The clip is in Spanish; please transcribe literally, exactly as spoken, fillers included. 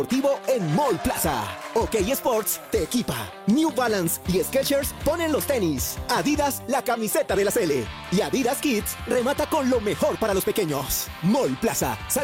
deportivo en Mall Plaza. OK Sports te equipa. New Balance y Skechers ponen los tenis. Adidas la camiseta de la Sele. Y Adidas Kids remata con lo mejor para los pequeños. Mall Plaza.